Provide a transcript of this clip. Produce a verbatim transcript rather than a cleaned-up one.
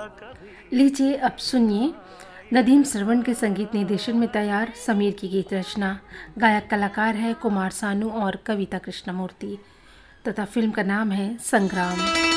लीजिए अब सुनिए नदीम श्रवण के संगीत निर्देशन में तैयार समीर की गीत रचना। गायक कलाकार है कुमार सानू और कविता कृष्णमूर्ति तथा फिल्म का नाम है संग्राम।